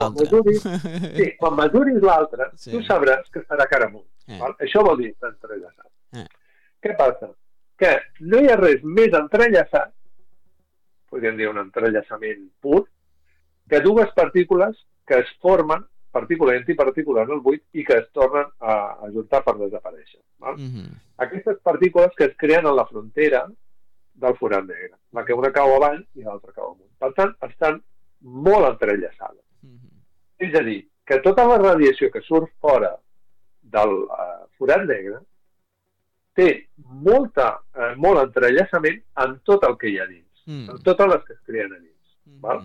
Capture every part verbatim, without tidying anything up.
quan mesuris, sí, quan mesuris l'altre, sí. Tu sabràs que estarà cara amunt. Eh. Val? Això vol dir entrellaçat. Eh. Què passa? Que no hi ha res més entrellaçat, podríem dir un entrellaçament pur, que dues partícules que es formen, partícula i antipartícula en el buit, i que es tornen a ajuntar per desaparèixer. Val? Mm-hmm. Aquestes partícules que es creen a la frontera del forat negre, la que una cau avall i l'altra cau amunt. Per tant, estan molt entrellaçades. Mm-hmm. És a dir, que tota la radiació que surt fora del uh, forat negre té molta, uh, molt entrellaçament en tot el que hi ha dins, mm. en totes les que es creen a dins. Mm-hmm. Val?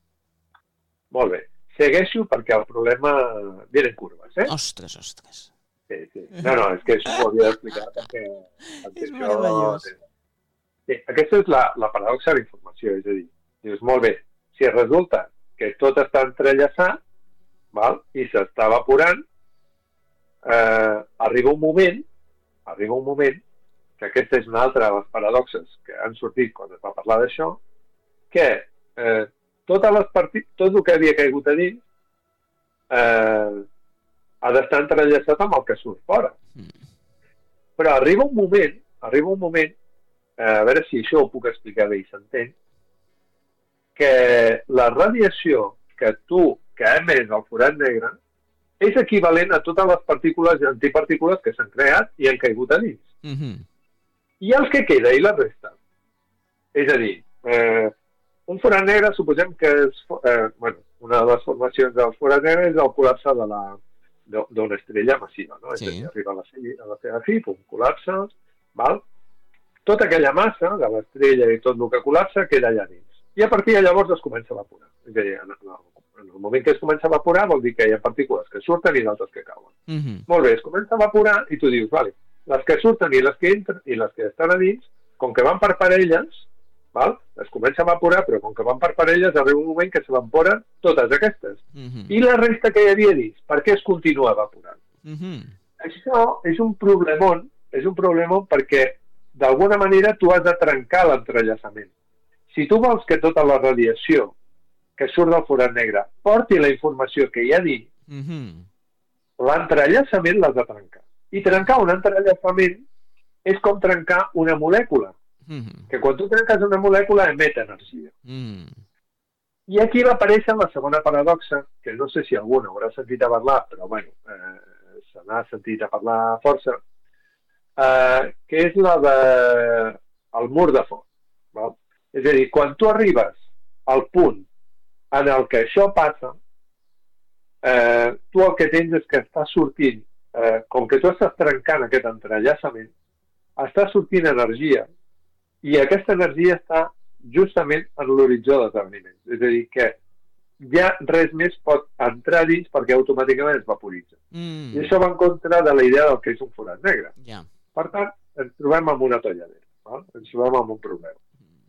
Molt bé. Segueixo perquè el problema vienen curves, eh? Ostres, ostres. Sí, sí. No, no, és que això ho havia d'explicar perquè... És meravellós. Sí, aquesta és la, la paradoxa de la informació, és a dir, dius, molt bé, si resulta que tot està entrellaçat, val, i s'està evaporant, eh, arriba un moment, arriba un moment, que aquesta és una altra de les paradoxes que han sortit quan es va parlar d'això, que eh, totes les partit, tot el que havia caigut a dins eh, ha d'estar entrellaçat amb el que surt fora. Però arriba un moment, arriba un moment, a veure si això ho puc explicar bé i s'entén, que la radiació que tu, que emes al forat negre, és equivalent a totes les partícules i antipartícules que s'han creat i han caigut a dins. Mm-hmm. I el que queda i la resta. És a dir, eh, un forat negre, suposem que és, eh, bueno, una de les formacions del forat negre és el col·lapse de la, d'una estrella massiva, no? Sí. És a dir, arriba a la, a la seva fi, pum, col·lapse, val? Tota aquella massa de l'estrella i tot el que col·lapsa queda allà dins. I a partir de llavors es comença a evaporar. És a dir, en el, en el moment que es comença a evaporar vol dir que hi ha partícules que surten i d'altres que cauen. Mm-hmm. Molt bé, es comença a evaporar i tu dius, vale, les que surten i les que entren i les que estan a dins, com que van per parelles, val? Es comença a evaporar, però com que van per parelles arriba un moment que s'evaporen totes aquestes. Mm-hmm. I la resta que hi havia dins, per què es continua evaporant? Mm-hmm. Això és un problemon, és un problemon perquè d'alguna manera tu has de trencar l'entrellaçament. Si tu vols que tota la radiació que surt del forat negre porti la informació que hi ha dins, mm-hmm. l'entrellaçament l'has de trencar. I trencar un entrellaçament és com trencar una molècula. Mm-hmm. Que quan tu trenques una molècula emet energia. Mm. I aquí va aparèixer la segona paradoxa, que no sé si algú haurà sentit a parlar, però bueno, eh, se n'ha sentit a parlar força, Uh, que és la de el mur de foc. Val? És a dir, quan tu arribes al punt en el que això passa, eh, tu el que tens és que està sortint, eh, com que tu estàs trencant aquest entrellaçament, està sortint energia i aquesta energia està justament en l'horitzó dels esdeveniments. És a dir, que ja res més pot entrar dins perquè automàticament es vaporitza. Mm. I això va en contra de la idea del que és un forat negre. Yeah. Per tant, ens trobem amb una tolladera, val? Ens trobem amb un problema.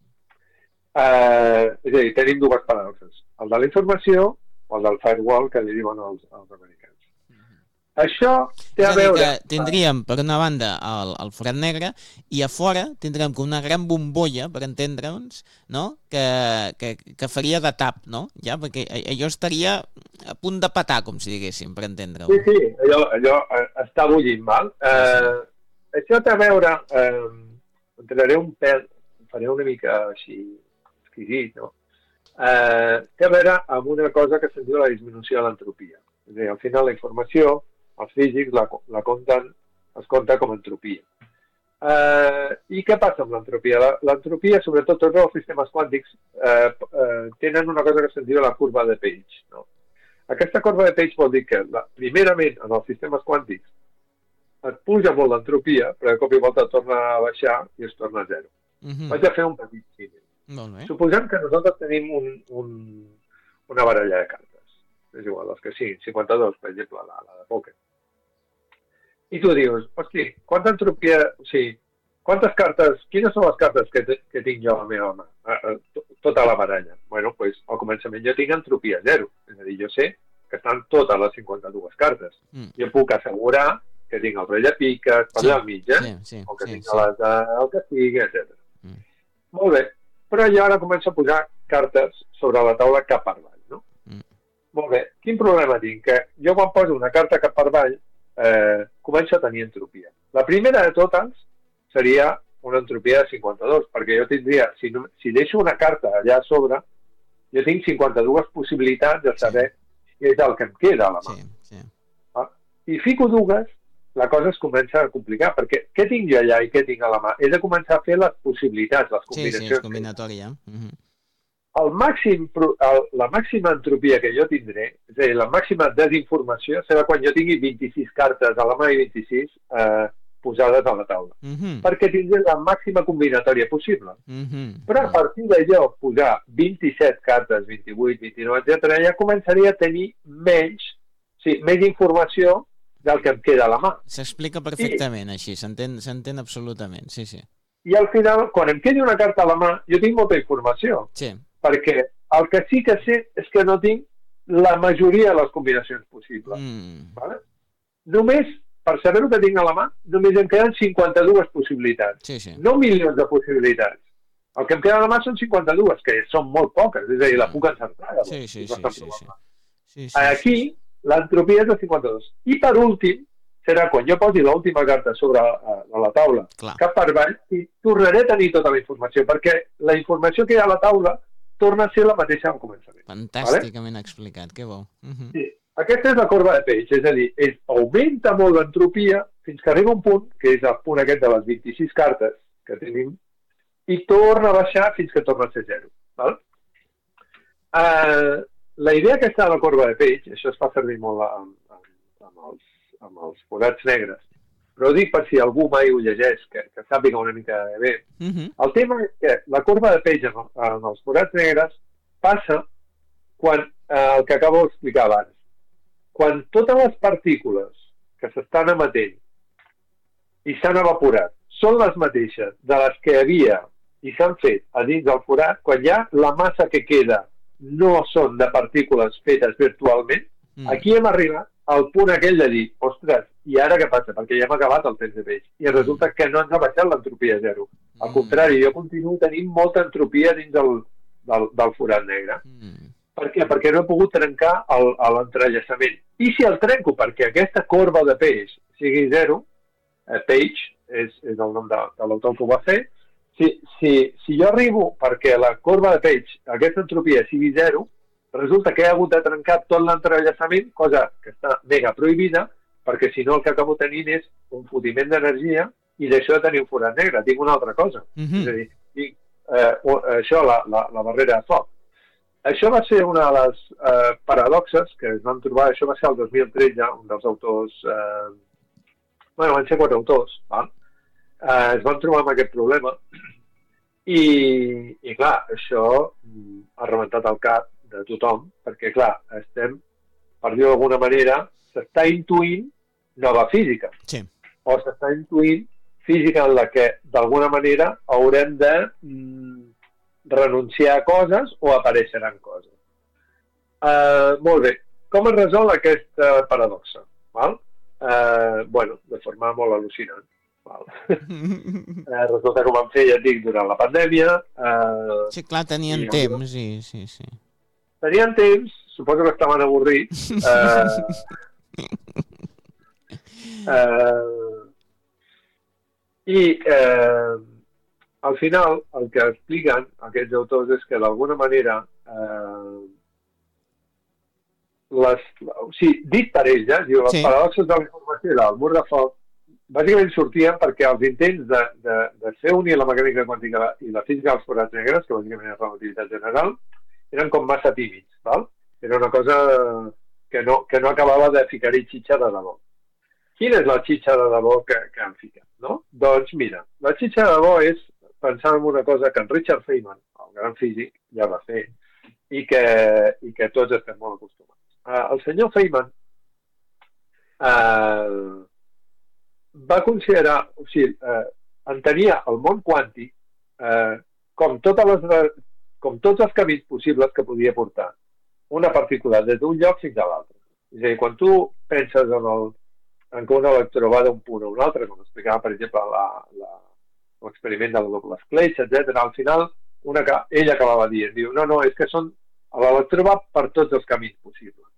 Eh, és a dir, tenim dues paradoxes, el de la informació o el del firewall que li diuen els, els americans. Mm-hmm. Això té a veure... Que tindríem, per una banda, el, el forat negre i a fora tindrem una gran bombolla, per entendre'ns, no? que, que, que faria de tap, no? Ja, perquè allò estaria a punt de petar, com si diguéssim, per entendre-ho. Sí, sí, allò, allò està bullint, val? Eh, sí. Això té a veure, eh, entraré un pèl, faré una mica així exquisit, no? Eh, té a veure amb una cosa que se'n diu la disminució de l'entropia. És a dir, al final la informació, els físics la, la compten, es compta com a entropia. Eh, I què passa amb l'entropia? L'entropia, sobretot tots els sistemes quàntics, eh, eh, tenen una cosa que se'n diu la curva de Page, no? Aquesta curva de Page vol dir que, la, primerament, en els sistemes quàntics, et puja molt l'entropia, però de cop i volta torna a baixar i es torna a zero. Mm-hmm. Vaig a fer un petit símil. Suposem que nosaltres tenim un, un, una baralla de cartes. És igual, les que siguin, cinquanta-dos, per exemple, la, la de pòquer. I tu dius, hosti, quanta entropia... O sigui, quantes cartes... Quines són les cartes que, te, que tinc jo a la meva mà? A, a, tota la baralla. Bueno, doncs, pues, al començament jo tinc entropia zero. És a dir, jo sé que estan totes les cinquanta-dues cartes. Mm. Jo puc assegurar que tinc el rei de piques, per allà al mig, eh? Sí, sí, o que sí, tinc sí. Les de, el que sigui, etcètera. Mm. Molt bé, però jo ara començo a posar cartes sobre la taula cap per avall, no? Mm. Molt bé. Quin problema tinc? Que jo quan poso una carta cap per avall eh, començo a tenir entropia. La primera de totes seria una entropia de cinquanta-dos, perquè jo tindria, si, no, si deixo una carta allà a sobre, jo tinc cinquanta-dues possibilitats de saber sí. què és el que em queda a la mà. Sí, sí. Ah? I fico dues, la cosa es comença a complicar, perquè què tinc jo allà i què tinc a la mà? He de començar a fer les possibilitats, les combinacions. Sí, sí, és combinatòria. Uh-huh. El màxim, el, la màxima entropia que jo tindré, és a dir, la màxima desinformació, serà quan jo tingui vint-i-sis cartes a la mà i vint-i-sis eh, posades a la taula. Uh-huh. Perquè tindré la màxima combinatòria possible. Uh-huh. Però a partir d'allò, posar vint-i-set cartes, vint-i-vuit, vint-i-nou, etcètera, ja començaria a tenir menys, sí, més informació del que em queda a la mà. S'explica perfectament I, així, s'entén, s'entén absolutament, sí, sí. I al final, quan em quedi una carta a la mà, jo tinc molta informació. Sí. Perquè el que sí que sé és que no tinc la majoria de les combinacions possibles. Mm. Vale? Només, per saber el que tinc a la mà, només em queden cinquanta-dues possibilitats. Sí, sí. No milions de possibilitats. El que em queda a la mà són cinquanta-dues, que són molt poques, és a dir, la puc encertar. Sí, sí, sí, sí, sí, sí. Sí, sí. Aquí, l'entropia és de cinquanta-dos. I per últim, serà quan jo posi l'última carta sobre a, a la taula, Clar. cap per avall, i tornaré a tenir tota la informació, perquè la informació que hi ha a la taula torna a ser la mateixa al començament. Fantàsticament vale? Explicat, que bo. Uh-huh. Sí. Aquesta és la corba de peix, és a dir, és, augmenta molt l'entropia fins que arriba un punt, que és el punt aquest de les vint-i-sis cartes que tenim, i torna a baixar fins que torna a ser zero. Val? Uh, la idea aquesta de la corba de peix, això es fa servir molt amb, amb, amb, els, amb els forats negres, però ho dic per si algú mai ho llegeix, que, que sàpiga una mica bé. Uh-huh. El tema és que la corba de peix en, en els forats negres passa quan, eh, el que acabo d'explicar abans, quan totes les partícules que s'estan emetent i s'han evaporat són les mateixes de les que havia i s'han fet a dins del forat, quan ja la massa que queda no són de partícules fetes virtualment, mm. aquí hem arribat al punt aquell de dir, ostres, i ara què passa? Perquè ja hem acabat el temps de peix. I resulta que no ens ha baixat l'entropia a zero. Al contrari, jo continuo tenint molta entropia dins del, del, del forat negre. Mm. Per què? Perquè no he pogut trencar l'entrellaçament. I si el trenco perquè aquesta corba de peix sigui zero, eh, Page és, és el nom de, de l'autor que ho va fer, si, si, si jo arribo perquè la corba de Page, aquesta entropia sigui zero, resulta que he hagut de trencar tot l'entrellaçament, cosa que està mega prohibida, perquè si no el que acabo tenint és un fotiment d'energia i deixo de tenir un forat negre. Tinc una altra cosa. Mm-hmm. És a dir, tinc, eh, això, la, la, la barrera de foc. Això va ser una de les eh, paradoxes que es van trobar, això va ser el dos mil tretze, un dels autors, eh, bueno, van ser quatre autors, val? Eh, es van trobar amb aquest problema i, i clar, això ha rebentat el cap de tothom, perquè clar, estem, per dir-ho d'alguna manera, s'està intuint nova física. Sí. O s'està intuint física en la que, d'alguna manera, haurem de mm, renunciar a coses o apareixeran coses. Uh, molt bé. Com es resol aquesta paradoxa? Val? Uh, bueno, de forma molt al·lucinant. Val. uh, resulta que ho vam fer, ja et dic, durant la pandèmia. Uh, sí, clar, tenien i, temps i... Sí, sí. Tenien temps, suposo que estaven avorrits. Uh, uh, I uh, al final el que expliquen aquests autors és que d'alguna manera uh, les, o sigui, dit per ells, eh, diu, les sí. paradoxes de la informació i del mur de foc bàsicament sortien perquè els intents de, de, de fer unir la mecànica quàntica i la física dels forats negres, que bàsicament és relativitat general, eren com massa tímids, val? Era una cosa que no, que no acabava de ficar-hi xitxa de debò. Quina és la xitxa de debò que, que han ficat, no? Doncs mira, la xitxa de debò és pensar en una cosa que en Richard Feynman, el gran físic, ja va fer, i que, i que tots estem molt acostumats. Uh, el senyor Feynman uh, va considerar, o sigui, uh, entenia el món quàntic uh, com totes les... com tots els camins possibles que podia portar una partícula des d'un lloc fins a l'altre. És a dir, quan tu penses en, el, en que un electró va d'un punt a un altre, com explicava, per exemple, l'experiment de la doble escletxa, etcètera, al final una, ell acabava dient, diu, no, no, és que són L'electró va per tots els camins possibles.